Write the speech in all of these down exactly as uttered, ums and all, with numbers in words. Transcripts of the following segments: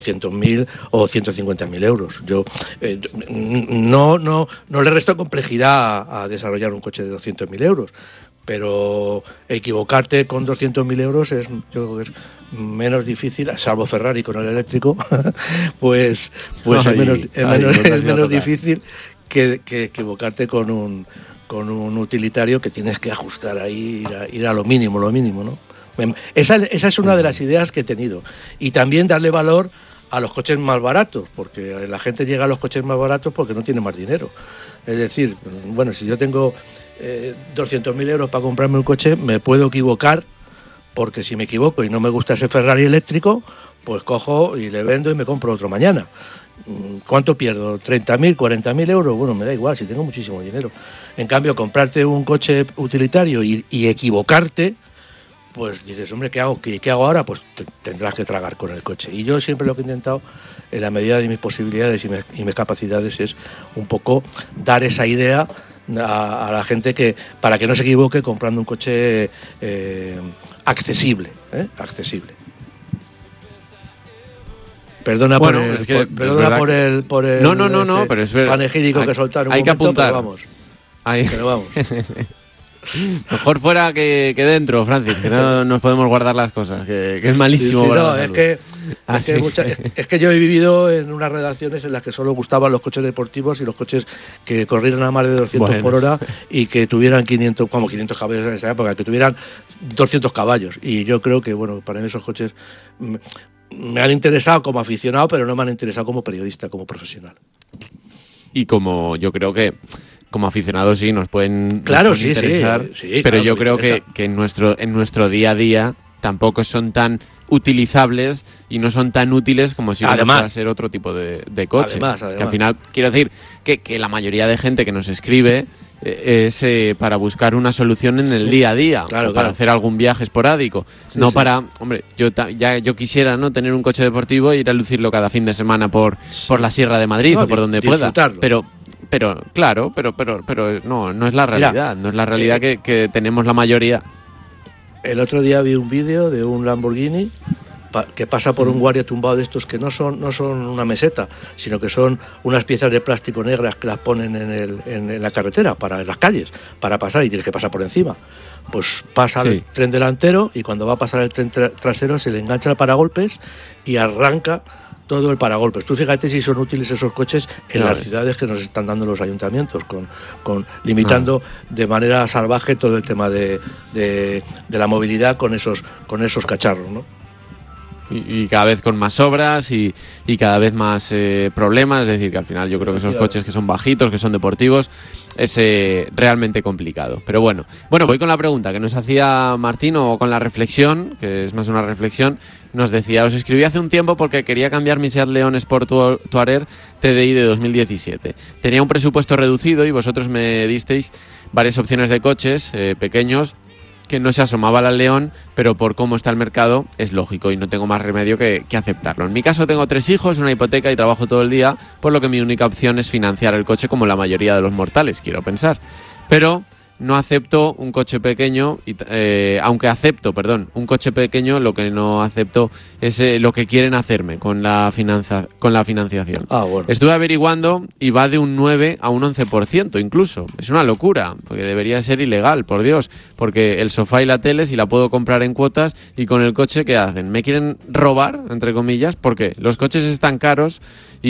doscientos mil o ciento cincuenta mil euros. Yo eh, no, no, no le resto complejidad a, a desarrollar un coche de doscientos mil euros, pero equivocarte con doscientos mil euros es, yo creo que es menos difícil, salvo Ferrari con el eléctrico, pues, pues ay, es menos, es ay, menos, es menos difícil que, que equivocarte con un, con un utilitario que tienes que ajustar ahí, ir a, ir a lo mínimo, lo mínimo, ¿no? Esa, esa es una de las ideas que he tenido. Y también darle valor a los coches más baratos, porque la gente llega a los coches más baratos porque no tiene más dinero. Es decir, bueno, si yo tengo eh, doscientos mil euros para comprarme un coche, me puedo equivocar, porque si me equivoco y no me gusta ese Ferrari eléctrico, pues cojo y le vendo y me compro otro mañana. ¿Cuánto pierdo? ¿treinta mil, cuarenta mil euros? Bueno, me da igual, si tengo muchísimo dinero. En cambio, comprarte un coche utilitario y, y equivocarte, pues dices, hombre, ¿qué hago? ¿Qué, qué hago ahora? Pues te, tendrás que tragar con el coche. Y yo siempre lo que he intentado, en la medida de mis posibilidades y, me, y mis capacidades, es un poco dar esa idea a, a la gente que para que no se equivoque comprando un coche eh, accesible, ¿eh? accesible. Perdona, bueno, por, el, es que por, perdona por, el, por el no, no, no, no, este pero es ver... panegírico hay, que soltaron un hay momento, que apuntar. Pero vamos. Hay... Pero vamos. Mejor fuera que, que dentro, Francis, que no nos podemos guardar las cosas, que, que es malísimo. Sí, sí, para no, la salud. es que, ah, es, que sí. mucha, es, es que yo he vivido en unas redacciones en las que solo gustaban los coches deportivos y los coches que corrieran a más de doscientos bueno. por hora y que tuvieran quinientos, como quinientos caballos en esa época, que tuvieran doscientos caballos. Y yo creo que, bueno, para mí esos coches me, me han interesado como aficionado, pero no me han interesado como periodista, como profesional. Y como yo creo que como aficionados sí nos pueden, claro, nos pueden sí, interesar, sí, sí, pero claro, yo creo que, que en nuestro en nuestro día a día tampoco son tan utilizables y no son tan útiles como si fuera a ser otro tipo de, de coche. Además, además. Que al final, quiero decir, que, que la mayoría de gente que nos escribe eh, es eh, para buscar una solución en el día a día, claro, o para claro. hacer algún viaje esporádico. Sí, no sí. para, hombre, yo ya yo quisiera no tener un coche deportivo e ir a lucirlo cada fin de semana por, sí. por la Sierra de Madrid no, o por donde pueda. Pero Pero, claro, pero pero pero no, no es la realidad. Mira, no es la realidad eh, que, que tenemos la mayoría. El otro día vi un vídeo de un Lamborghini pa, que pasa por un guardia tumbado de estos que no son no son una meseta, sino que son unas piezas de plástico negras que las ponen en, el, en, en la carretera, para en las calles, para pasar, y tienes que pasar por encima. Pues pasa sí. el tren delantero y cuando va a pasar el tren tra- trasero se le engancha el paragolpes y arranca todo el paragolpes. Tú fíjate si son útiles esos coches en no, las ciudades que nos están dando los ayuntamientos, con, con limitando no. de manera salvaje todo el tema de, de, de la movilidad con esos, con esos cacharros, ¿no? Y, y cada vez con más obras y, y cada vez más eh, problemas, es decir, que al final yo creo que esos coches que son bajitos, que son deportivos, es eh, realmente complicado. Pero bueno, bueno, voy con la pregunta que nos hacía Martín, o con la reflexión, que es más una reflexión. Nos decía, os escribí hace un tiempo porque quería cambiar mi Seat León Sport Touareg T D I de dos mil diecisiete. Tenía un presupuesto reducido y vosotros me disteis varias opciones de coches eh, pequeños que no se asomaba al León, pero por cómo está el mercado es lógico y no tengo más remedio que, que aceptarlo. En mi caso tengo tres hijos, una hipoteca y trabajo todo el día, por lo que mi única opción es financiar el coche como la mayoría de los mortales, quiero pensar. Pero no acepto un coche pequeño, y, eh, aunque acepto, perdón, un coche pequeño, lo que no acepto es eh, lo que quieren hacerme con la, finanza, con la financiación. Ah, bueno. Estuve averiguando y va de un nueve a un once por ciento incluso. Es una locura, porque debería ser ilegal, por Dios, porque el sofá y la tele si la puedo comprar en cuotas, y con el coche, ¿qué hacen? ¿Me quieren robar, entre comillas? Porque los coches están caros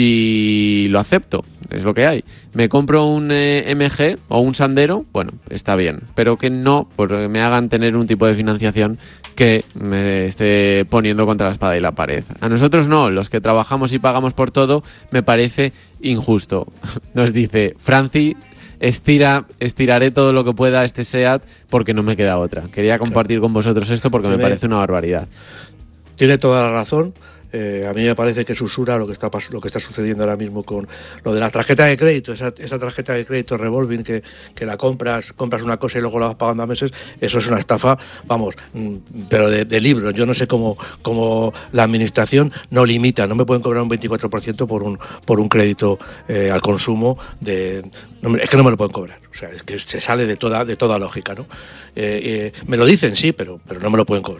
y lo acepto, es lo que hay. Me compro un eh, M G o un Sandero, bueno, está bien, pero que no porque me hagan tener un tipo de financiación que me esté poniendo contra la espada y la pared. A nosotros no, los que trabajamos y pagamos por todo, me parece injusto. Nos dice Franci, estira, estiraré todo lo que pueda este SEAT porque no me queda otra. Quería compartir claro. con vosotros esto porque tiene, me parece una barbaridad. Tiene toda la razón. Eh, a mí me parece que es usura lo que está lo que está sucediendo ahora mismo con lo de la tarjeta de crédito, esa, esa tarjeta de crédito revolving que, que la compras, compras una cosa y luego la vas pagando a meses. Eso es una estafa, vamos, pero de, de libros. Yo no sé cómo, cómo la administración no limita, no me pueden cobrar un veinticuatro por ciento por un por un crédito eh, al consumo de, no, es que no me lo pueden cobrar. O sea, es que se sale de toda de toda lógica, ¿no? Eh, eh, me lo dicen, sí, pero pero no me lo pueden cobrar.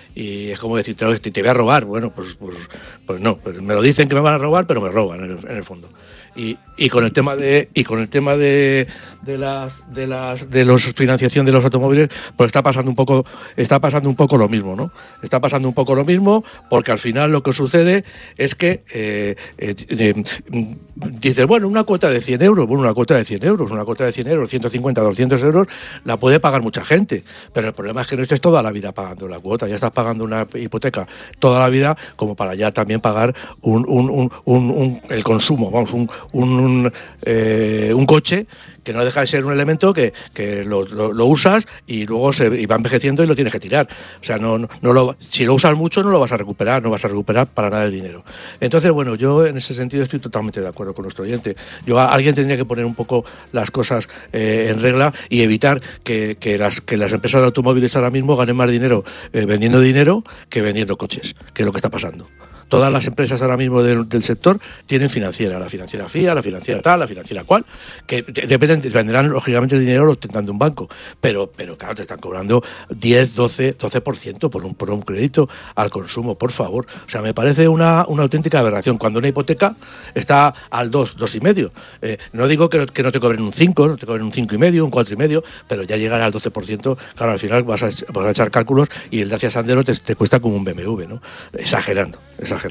y es como decir, te, te voy a robar. Bueno, pues, pues, pues no, pues me lo dicen que me van a robar, pero me roban en el, en el fondo. Y, y con el tema de y con el tema de, de las de las de los financiación de los automóviles, pues está pasando un poco está pasando un poco lo mismo, ¿no? Está pasando un poco lo mismo, porque al final lo que sucede es que eh, eh, eh, dices, bueno, una cuota de cien euros, bueno, una cuota de cien euros, una cuota de cien euros, ciento cincuenta, doscientos euros, la puede pagar mucha gente, pero el problema es que no estés toda la vida pagando la cuota, ya estás pagando una hipoteca toda la vida como para ya también pagar un, un, un, un, un el consumo, vamos, un Un, un, eh, un coche que no deja de ser un elemento que, que lo, lo, lo usas y luego se y va envejeciendo y lo tienes que tirar. O sea, no, no, no lo, si lo usas mucho no lo vas a recuperar, no vas a recuperar para nada el dinero. Entonces, bueno, yo en ese sentido estoy totalmente de acuerdo con nuestro oyente. Yo, alguien tendría que poner un poco las cosas eh, en regla y evitar que, que, las, que las empresas de automóviles ahora mismo ganen más dinero eh, vendiendo dinero que vendiendo coches, que es lo que está pasando. Todas las empresas ahora mismo del, del sector tienen financiera, la financiera F I A, la financiera tal, la financiera cual, que dependen, venderán lógicamente el dinero lo tendrán de un banco, pero, pero claro, te están cobrando diez, doce, doce por ciento por un, por un crédito al consumo, por favor. O sea, me parece una, una auténtica aberración. Cuando una hipoteca está al dos, dos y medio. Eh, no digo que, que no te cobren un cinco, no te cobren un cinco y medio, un cuatro y medio, pero ya llegar al doce por ciento, claro, al final vas a, vas a echar cálculos y el Dacia Sandero te, te cuesta como un B M W, ¿no? Exagerando, exagerando.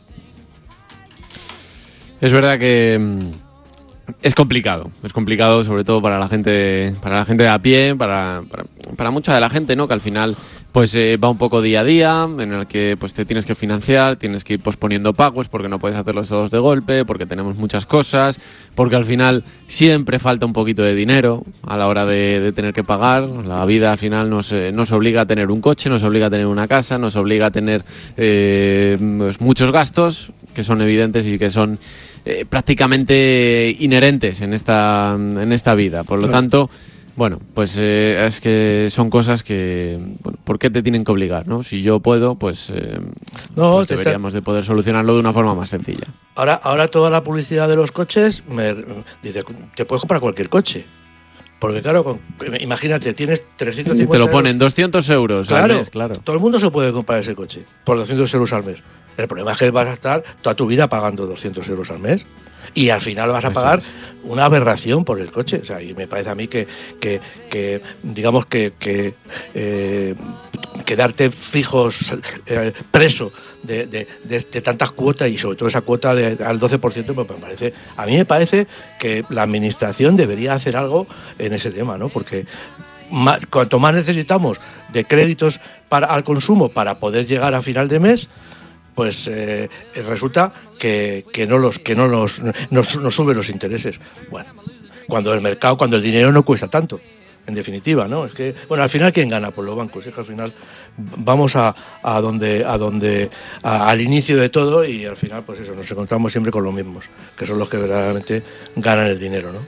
Es verdad que mm, es complicado, es complicado sobre todo para la gente, para la gente de a pie, para, para, para mucha de la gente, ¿no? Que al final pues eh, va un poco día a día, en el que pues te tienes que financiar, tienes que ir posponiendo pagos porque no puedes hacerlos todos de golpe, porque tenemos muchas cosas, porque al final siempre falta un poquito de dinero a la hora de, de tener que pagar. La vida al final nos, eh, nos obliga a tener un coche, nos obliga a tener una casa, nos obliga a tener eh, pues muchos gastos que son evidentes y que son eh, prácticamente inherentes en esta, en esta vida. Por lo tanto, bueno, pues eh, es que son cosas que, bueno, ¿por qué te tienen que obligar, no? Si yo puedo, pues, eh, no, pues deberíamos está... de poder solucionarlo de una forma más sencilla. Ahora, ahora toda la publicidad de los coches me dice, te puedes comprar cualquier coche. Porque claro, con, imagínate, tienes trescientos cincuenta euros. Te lo ponen euros. doscientos euros claro, al mes, claro. Todo el mundo se puede comprar ese coche por doscientos euros al mes. El problema es que vas a estar toda tu vida pagando doscientos euros al mes y al final vas a pagar es. una aberración por el coche. O sea, y me parece a mí que, que, que digamos que, que eh, quedarte fijos, eh, preso de, de, de, de tantas cuotas y sobre todo esa cuota de, al doce por ciento, me parece, a mí me parece que la administración debería hacer algo en ese tema, ¿no? Porque más, cuanto más necesitamos de créditos para, al consumo para poder llegar a final de mes, pues eh, resulta que, que no los que no los nos, nos suben los intereses. Bueno, cuando el mercado, cuando el dinero no cuesta tanto, en definitiva, ¿no? Es que, bueno, al final ¿quién gana? Pues los bancos. Es que al final vamos a, a donde, a donde, a, al inicio de todo y al final, pues eso, nos encontramos siempre con los mismos, que son los que verdaderamente ganan el dinero, ¿no?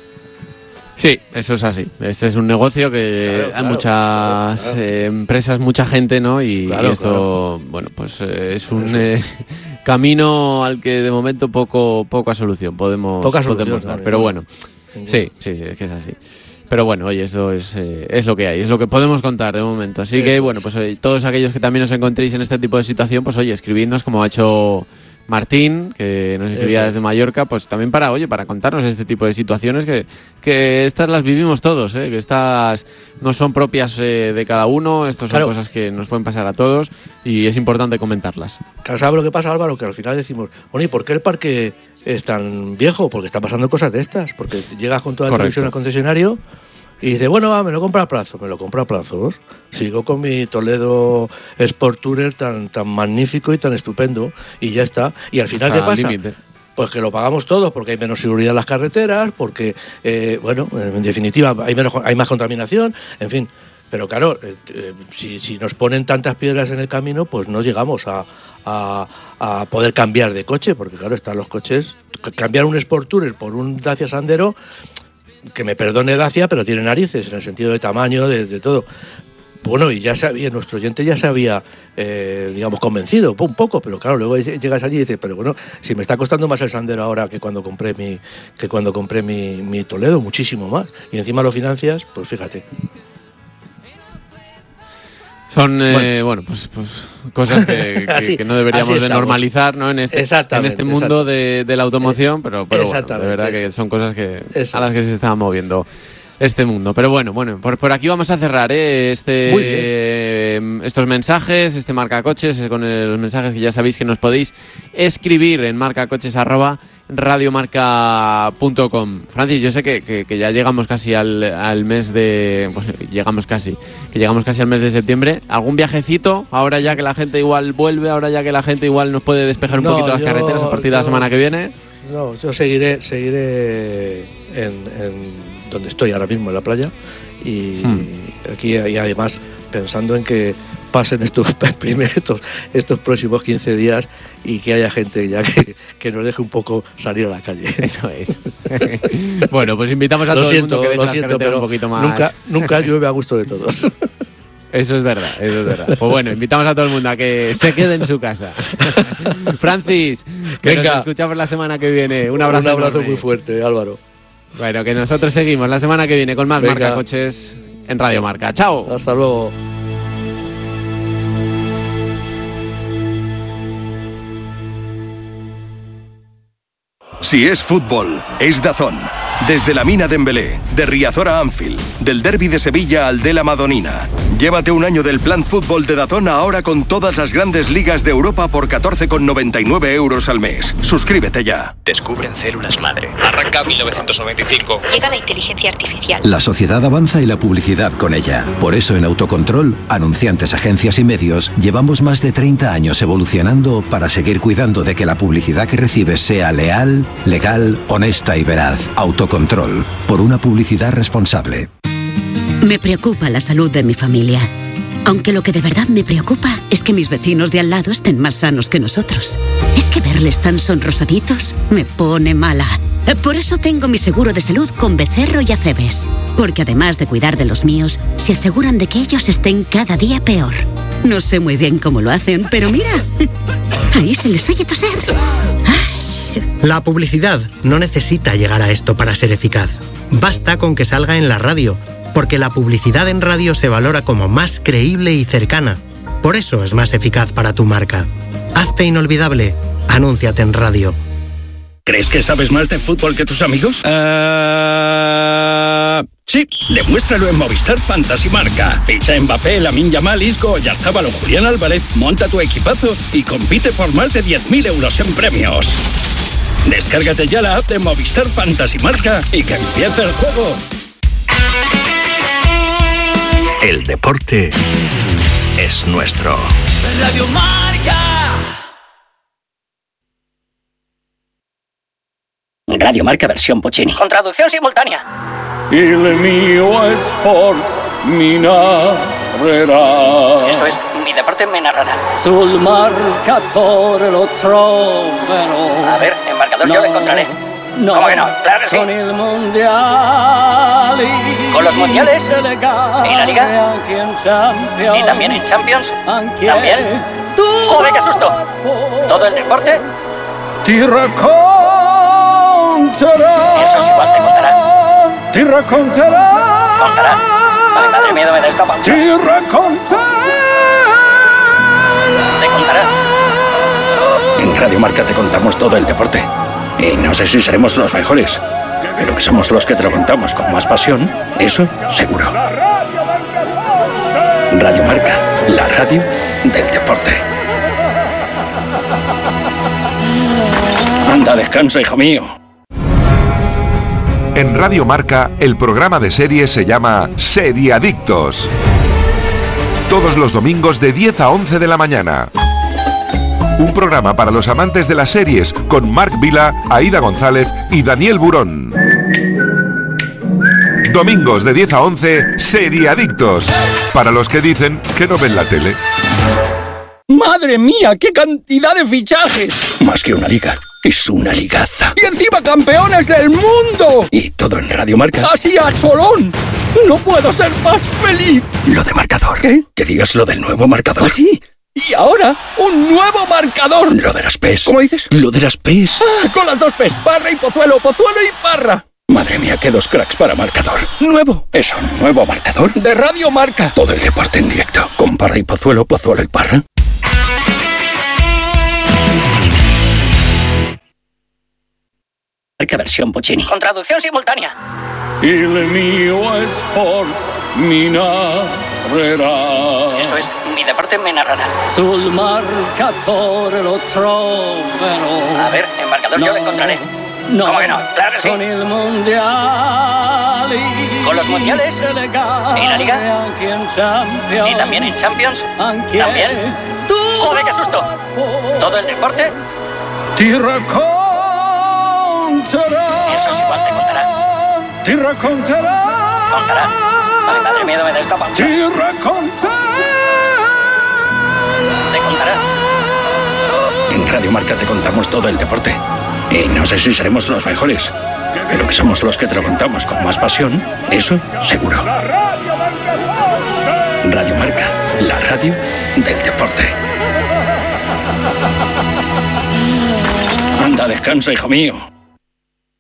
Sí, eso es así. Este es un negocio que claro, hay claro, muchas claro, claro. Eh, empresas, mucha gente, ¿no? Y, claro, y esto, claro. bueno, pues eh, es un eh, camino al que de momento poco poca solución podemos, Poca podemos solución, dar. también, pero ¿no? bueno, sí, sí, es que es así. Pero bueno, oye, eso es, eh, es lo que hay, es lo que podemos contar de momento. Así eso que, bueno, pues oye, todos aquellos que también os encontréis en este tipo de situación, pues oye, escribidnos como ha hecho Martín, que nos escribía desde Mallorca, pues también para, oye, para contarnos este tipo de situaciones que, que estas las vivimos todos, ¿eh? Que estas no son propias eh, de cada uno, estas son claro. cosas que nos pueden pasar a todos y es importante comentarlas. Claro, ¿sabes lo que pasa, Álvaro? Que al final decimos, bueno, ¿y por qué el parque es tan viejo? Porque está pasando cosas de estas, porque llegas con toda la televisión al concesionario y dice, bueno, va, me lo compro a plazo, me lo compro a plazos. Sigo con mi Toledo Sport Tourer tan, tan magnífico y tan estupendo y ya está. Y al final, ¿qué pasa? Límite. Pues que lo pagamos todos porque hay menos seguridad en las carreteras, porque, eh, bueno, en definitiva, hay, menos, hay más contaminación, en fin. Pero claro, eh, eh, si, si nos ponen tantas piedras en el camino, pues no llegamos a, a, a poder cambiar de coche, porque claro, están los coches. Cambiar un Sport Tourer por un Dacia Sandero, que me perdone Dacia, pero tiene narices en el sentido de tamaño, de, de todo. Bueno, y ya sabía, nuestro oyente ya se había, eh, digamos, convencido un poco, pero claro, luego llegas allí y dices, pero bueno, si me está costando más el Sandero ahora que cuando compré mi, que cuando compré mi, mi Toledo, muchísimo más, y encima lo financias, pues fíjate. Son, eh, bueno. bueno, pues, pues cosas que, que, así, que no deberíamos de normalizar, ¿no? En este, en este mundo de, de la automoción, pero, pero bueno, de verdad eso. que son cosas que a las que se está moviendo este mundo. Pero bueno, bueno, por, por aquí vamos a cerrar ¿eh? este, eh, estos mensajes, este marcacoches, con el, los mensajes que ya sabéis que nos podéis escribir en marcacoches arroba radiomarca punto com. Francis, yo sé que, que, que ya llegamos casi al, al mes de... Pues llegamos casi, que llegamos casi al mes de septiembre. ¿Algún viajecito? Ahora ya que la gente igual vuelve, ahora ya que la gente igual nos puede despejar un no, poquito las yo, carreteras a partir yo, de la semana que viene. No, yo seguiré, seguiré en... en... donde estoy ahora mismo, en la playa, y hmm. aquí y además pensando en que pasen estos estos, estos próximos quince días y que haya gente ya que, que nos deje un poco salir a la calle. Eso es. Bueno, pues invitamos a lo todo siento, el mundo que lo siento, pero un poquito más. Nunca, nunca llueve a gusto de todos. Eso es verdad, eso es verdad. Pues bueno, invitamos a todo el mundo a que se quede en su casa. Francis, que Venga. nos escuchamos la semana que viene. Un abrazo, un abrazo enorme. muy fuerte, Álvaro. Bueno, que nosotros seguimos la semana que viene con más Venga. Marcacoches en Radio Marca. ¡Chao! Hasta luego. Si es fútbol, es DAZN. Desde la Mina Dembélé, de Riazor a Anfield, del Derbi de Sevilla al de la Madonina. Llévate un año del plan fútbol de DAZN ahora con todas las grandes ligas de Europa por catorce con noventa y nueve euros al mes. Suscríbete ya. Descubren células madre. Arranca mil novecientos noventa y cinco. Llega la inteligencia artificial. La sociedad avanza y la publicidad con ella. Por eso en Autocontrol, anunciantes, agencias y medios, llevamos más de treinta años evolucionando para seguir cuidando de que la publicidad que recibes sea leal, legal, honesta y veraz. Autocontrol. Control, por una publicidad responsable. Me preocupa la salud de mi familia. Aunque lo que de verdad me preocupa es que mis vecinos de al lado estén más sanos que nosotros. Es que verles tan sonrosaditos me pone mala. Por eso tengo mi seguro de salud con Becerro y Acebes. Porque además de cuidar de los míos, se aseguran de que ellos estén cada día peor. No sé muy bien cómo lo hacen, pero mira, ahí se les oye toser. La publicidad no necesita llegar a esto para ser eficaz. Basta con que salga en la radio, porque la publicidad en radio se valora como más creíble y cercana. Por eso es más eficaz para tu marca. Hazte inolvidable. Anúnciate en radio. ¿Crees que sabes más de fútbol que tus amigos? Uh... Sí, demuéstralo en Movistar Fantasy Marca. Ficha Mbappé, Lamine Yamal, Isco, Oyarzabal o Julián Álvarez, monta tu equipazo y compite por más de diez mil euros en premios. Descárgate ya la app de Movistar Fantasy Marca y que empiece el juego. El deporte es nuestro. Radio Marca. Radio Marca versión Puccini. Con traducción simultánea. Il mio sport mi narrerà. Esto es, mi deporte me narrará. Sul marcatore lo troverò. A ver, en marcador no, yo lo encontraré. No, ¿cómo que no? Claro que sí. Con el mundial. Con los mundiales. ¿Y la liga? ¿Y también en Champions? ¿También? ¡Joder, qué susto! ¿Todo el deporte? Ti racconterà. Eso es igual, te contará. Ti racconterà. Contará. Ay, madre mía, me da esta pancha. Ti racconterà. Te contará. En Radio Marca te contamos todo el deporte. Y no sé si seremos los mejores, pero que somos los que te lo contamos con más pasión, eso seguro. Radio Marca, la radio del deporte. Anda, descansa, hijo mío. En Radio Marca, el programa de series se llama Seriadictos. Todos los domingos de diez a once de la mañana. Un programa para los amantes de las series con Marc Vila, Aida González y Daniel Burón. Domingos de diez a once, Seriadictos. Para los que dicen que no ven la tele. ¡Madre mía, qué cantidad de fichajes! Más que una liga, es una ligaza. ¡Y encima campeones del mundo! Y todo en Radio Marca. ¡Así a cholón! ¡No puedo ser más feliz! Lo de marcador. ¿Qué? Que digas lo del nuevo marcador. ¿Ah, sí? Y ahora, un nuevo marcador. Lo de las P's. ¿Cómo dices? Lo de las P's. Ah, con las dos P's, Parra y Pozuelo, Pozuelo y Parra. Madre mía, qué dos cracks para marcador. ¡Nuevo! Eso, nuevo marcador de Radio Marca. Todo el deporte en directo. Con Parra y Pozuelo, Pozuelo y Parra. ¿Qué versión, Puccini? Con traducción simultánea. Il mio sport mi narrerà. Esto es, mi deporte me narrará. Sul marcatore lo troverò. A ver, en marcador no, yo lo encontraré. No, ¿cómo que no? Claro que sí. Con el mundial. Con los mundiales. Y la liga. Y también en Champions. También. ¡Joder, qué susto! Todo el deporte. Ti racconterà. Eso es igual, te contará. Ti racconterà. Contará. Ay, madre mía, me da esta panza. Ti racconterà. Te contará. En Radio Marca te contamos todo el deporte. Y no sé si seremos los mejores, pero que somos los que te lo contamos con más pasión, eso seguro. Radio Marca, la radio del deporte. Anda, descansa, hijo mío.